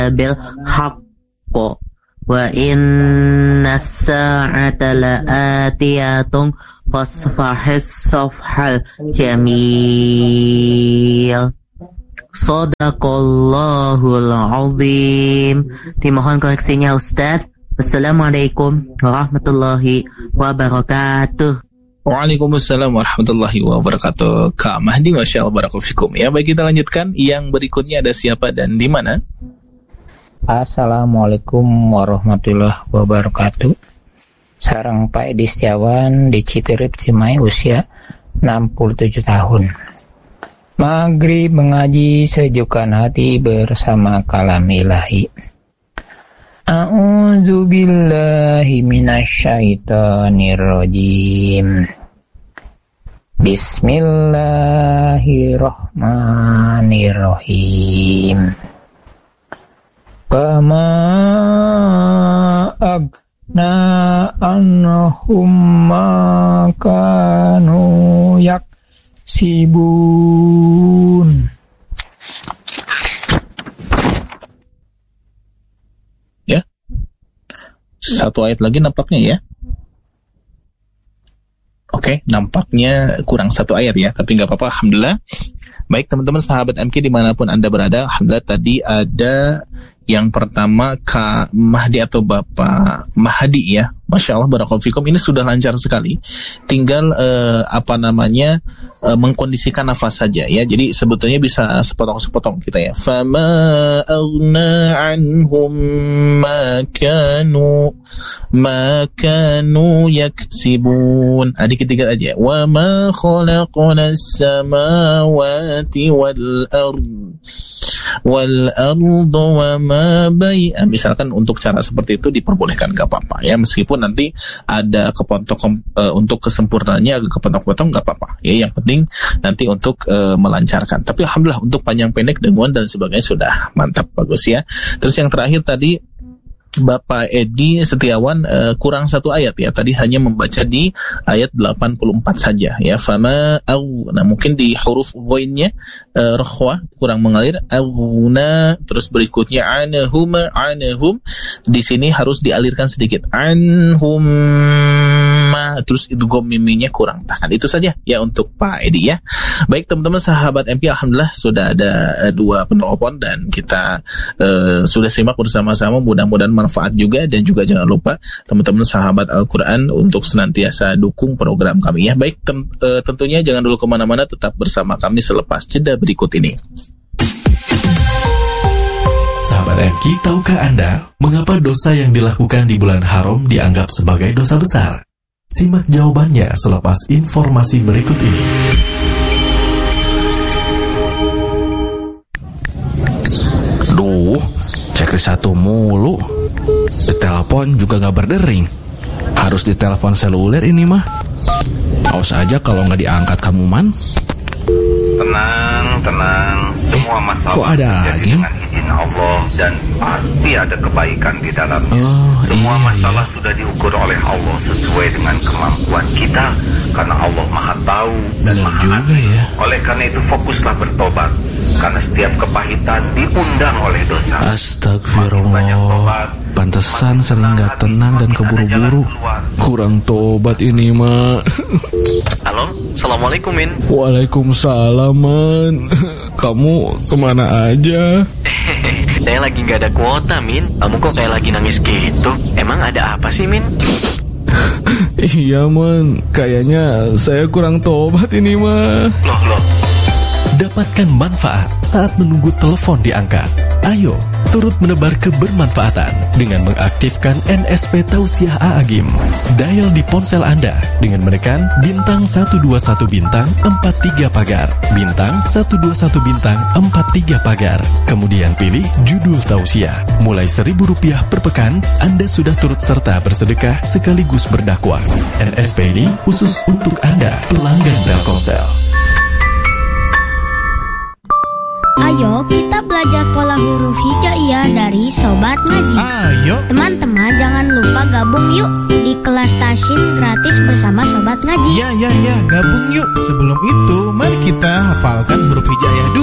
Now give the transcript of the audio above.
bil haqqo wa innas sa'ata la'atiyatun fasfahis safhal jamil. Shadaqallahul azim. Dimohon koreksinya Ustaz. Assalamualaikum warahmatullahi wabarakatuh. Waalaikumsalam warahmatullahi wabarakatuh. Kak Mahdi, Masya Allah, barakallahu fikum. Ya, baik, kita lanjutkan. Yang berikutnya ada siapa dan di mana? Assalamualaikum warahmatullahi wabarakatuh. Sareng Pak Edi Setiawan di Citirip Cimahi, usia 67 tahun. Maghrib mengaji sejukkan hati bersama kalam ilahi. A'udzu billahi minasyaitonir rajim. Bismillahirrahmanirrahim. Fama agna anhum ma kanu yaksibun. Ya, satu ayat lagi nampaknya ya. Oke, nampaknya kurang satu ayat ya, tapi nggak apa-apa, alhamdulillah. Baik teman-teman sahabat MK dimanapun Anda berada, alhamdulillah tadi ada yang pertama Kak Mahdi atau Bapak Mahdi ya. Masya Allah, barakallahu fikum, ini sudah lancar sekali. Tinggal mengkondisikan nafas saja ya. Jadi sebetulnya bisa sepotong-sepotong kita ya. Fama aghna anhum ma kanu yaksibun. Dikit-dikit aja. Wa ma khalaqna as-samawati wal ardu wa ma bay'a. Misalkan untuk cara seperti itu diperbolehkan, gak apa-apa ya, meskipun nanti ada kepotong untuk kesempurnaannya agak kepotong-potong, gak apa-apa ya, yang penting nanti untuk melancarkan. Tapi alhamdulillah untuk panjang pendek denguan dan sebagainya sudah mantap, bagus ya. Terus yang terakhir tadi Bapak Edi Setiawan kurang satu ayat ya. Tadi hanya membaca di ayat 84 saja ya. Fama nah mungkin di huruf ghainnya rakhwah kurang mengalir. Aghna, terus berikutnya anhum. Di sini harus dialirkan sedikit. Anhum, terus idgham miminya kurang tahan. Itu saja ya untuk Pak Edi ya. Baik teman-teman sahabat MP, alhamdulillah sudah ada dua penelpon dan kita sudah simak bersama-sama, mudah-mudahan manfaat juga. Dan juga jangan lupa teman-teman sahabat Al-Quran untuk senantiasa dukung program kami ya. Baik, tentunya jangan dulu kemana-mana, tetap bersama kami selepas jeda berikut ini. Sahabat MK, tahukah Anda mengapa dosa yang dilakukan di bulan haram dianggap sebagai dosa besar? Simak jawabannya selepas informasi berikut ini. Duh, checklist satu mulu. Ditelepon juga gak berdering. Harus ditelepon seluler ini mah. Awas aja kalau gak diangkat kamu man. Tenang. Semua masalah kok ada lagi? Dengan izin Allah, dan pasti ada kebaikan di dalamnya. Semua masalah sudah diukur oleh Allah sesuai dengan kemampuan kita, karena Allah Maha Tahu dan Maha Adil. Ya. Oleh karena itu fokuslah bertobat, karena setiap kepahitan diundang oleh dosa. Astagfirullah. Pantesan sering gak tenang dan keburu-buru. Kurang tobat ini mah. Halo, assalamualaikum Min. Waalaikumsalam man. Kamu kemana aja? Saya lagi gak ada kuota Min. Kamu kok kayak lagi nangis gitu? Emang ada apa sih Min? Iya man, kayaknya saya kurang tobat ini mah. Loh. Dapatkan manfaat saat menunggu telepon diangkat. Ayo, turut menebar kebermanfaatan dengan mengaktifkan NSP Tausiah A'agim. Dial di ponsel Anda dengan menekan bintang 121 bintang 43 pagar, bintang 121 bintang 43 pagar. Kemudian pilih judul Tausiah. Mulai Rp1.000 per pekan, Anda sudah turut serta bersedekah sekaligus berdakwah. NSP ini khusus untuk Anda, pelanggan Telkomsel. Ayo kita belajar pola huruf hijaiyah dari Sobat Ngaji. Ayo teman-teman, jangan lupa gabung yuk di kelas tasyin gratis bersama Sobat Ngaji. Ya, gabung yuk. Sebelum itu, mari kita hafalkan huruf hijaiyah dulu.